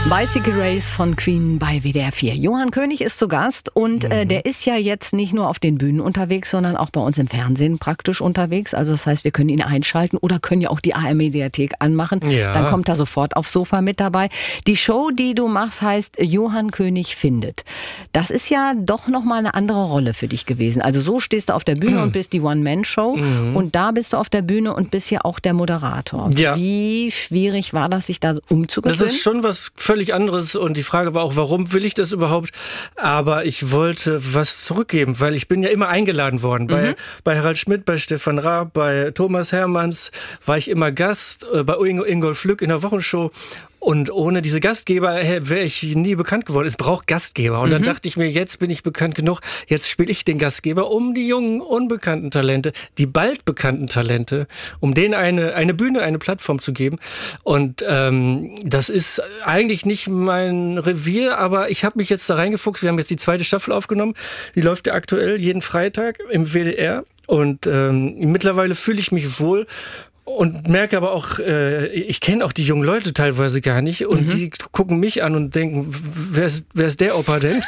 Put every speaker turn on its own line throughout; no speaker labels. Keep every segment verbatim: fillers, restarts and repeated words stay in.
Bicycle Race von Queen bei W D R vier. Johann König ist zu Gast und mhm. äh, der ist ja jetzt nicht nur auf den Bühnen unterwegs, sondern auch bei uns im Fernsehen praktisch unterwegs. Also das heißt, wir können ihn einschalten oder können ja auch die A R-Mediathek anmachen. Ja. Dann kommt er sofort aufs Sofa mit dabei. Die Show, die du machst, heißt Johann König findet. Das ist ja doch nochmal eine andere Rolle für dich gewesen. Also so stehst du auf der Bühne mhm. und bist die One-Man-Show mhm. und da bist du auf der Bühne und bist ja auch der Moderator.
Ja.
Wie schwierig war das, sich da umzugewöhnen?
Das ist schon was völlig anderes und die Frage war auch, warum will ich das überhaupt? Aber ich wollte was zurückgeben, weil ich bin ja immer eingeladen worden. Mhm. Bei, bei Harald Schmidt, bei Stefan Raab, bei Thomas Hermanns war ich immer Gast, bei Ingo, Ingolf Lück in der Wochenshow. Und ohne diese Gastgeber wäre ich nie bekannt geworden. Es braucht Gastgeber. Und mhm. dann dachte ich mir, jetzt bin ich bekannt genug. Jetzt spiele ich den Gastgeber, um die jungen, unbekannten Talente, die bald bekannten Talente, um denen eine, eine Bühne, eine Plattform zu geben. Und ähm, das ist eigentlich nicht mein Revier, aber ich habe mich jetzt da reingefuchst. Wir haben jetzt die zweite Staffel aufgenommen. Die läuft ja aktuell jeden Freitag im W D R. Und ähm, mittlerweile fühle ich mich wohl. Und merke aber auch, äh, ich kenne auch die jungen Leute teilweise gar nicht und mhm. die gucken mich an und denken, wer ist, wer ist der Opa denn?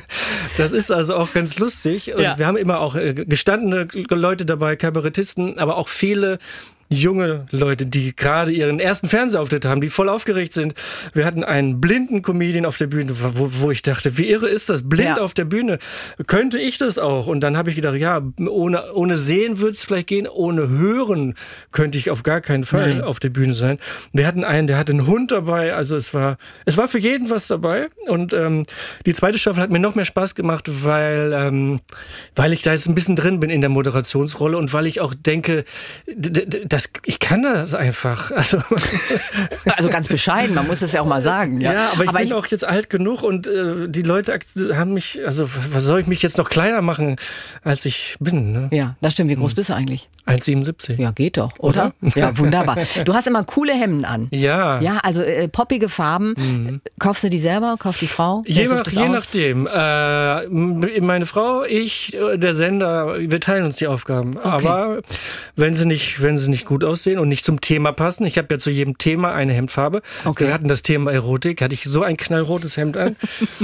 Das ist also auch ganz lustig. Und ja. wir haben immer auch äh, gestandene Leute dabei, Kabarettisten, aber auch viele junge Leute, die gerade ihren ersten Fernsehauftritt haben, die voll aufgeregt sind. Wir hatten einen blinden Comedian auf der Bühne, wo, wo ich dachte, wie irre ist das? Blind ja. auf der Bühne. Könnte ich das auch? Und dann habe ich gedacht, ja, ohne, ohne Sehen würde es vielleicht gehen, ohne Hören könnte ich auf gar keinen Fall Nein. auf der Bühne sein. Wir hatten einen, der hatte einen Hund dabei, also es war, es war für jeden was dabei. Und ähm, die zweite Staffel hat mir noch mehr Spaß gemacht, weil, ähm, weil ich da jetzt ein bisschen drin bin in der Moderationsrolle und weil ich auch denke, d- d- das Das, ich kann das einfach. Also,
also ganz bescheiden, man muss es ja auch mal sagen. Ja,
ja aber ich
aber
bin
ich,
auch jetzt alt genug und äh, die Leute haben mich, also was soll ich mich jetzt noch kleiner machen, als ich bin? Ne?
Ja, das stimmt. Wie groß hm. bist du eigentlich?
eins Komma siebenundsiebzig.
Ja, geht doch, oder? oder? Ja, wunderbar. Du hast immer coole Hemden an.
Ja.
Ja, also äh, poppige Farben. Mhm. Kaufst du die selber? Kauft die Frau?
Je, nach, je nachdem. Äh, meine Frau, ich, der Sender, wir teilen uns die Aufgaben. Okay. Aber wenn sie nicht, wenn sie nicht gut aussehen und nicht zum Thema passen. Ich habe ja zu jedem Thema eine Hemdfarbe. Okay. Wir hatten das Thema Erotik, hatte ich so ein knallrotes Hemd an.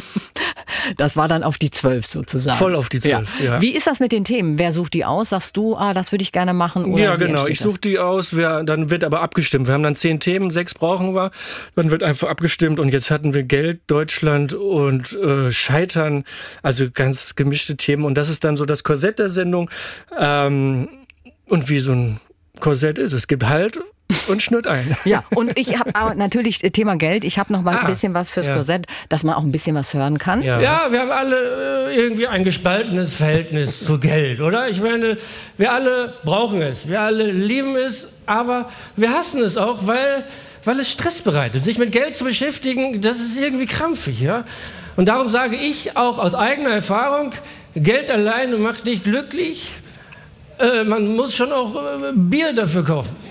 Das war dann auf die zwölf sozusagen.
Voll auf die zwölf, ja.
ja. Wie ist das mit den Themen? Wer sucht die aus? Sagst du, ah, das würde ich gerne machen? Oder
ja, genau. Ich suche die aus. Wir, dann wird aber abgestimmt. Wir haben dann zehn Themen, sechs brauchen wir. Dann wird einfach abgestimmt. Und jetzt hatten wir Geld, Deutschland und äh, Scheitern. Also ganz gemischte Themen. Und das ist dann so das Korsett der Sendung. Ähm, und wie so ein Korsett ist. Es gibt Halt und schnürt ein.
Ja, und ich habe aber natürlich Thema Geld. Ich habe noch mal ah, ein bisschen was fürs ja. Korsett, dass man auch ein bisschen was hören kann.
Ja, ja wir haben alle äh, irgendwie ein gespaltenes Verhältnis zu Geld, oder? Ich meine, wir alle brauchen es, wir alle lieben es, aber wir hassen es auch, weil, weil es Stress bereitet. Sich mit Geld zu beschäftigen, das ist irgendwie krampfig, ja? Und darum sage ich auch aus eigener Erfahrung, Geld alleine macht nicht glücklich. Äh, man muss schon auch äh, Bier dafür kaufen.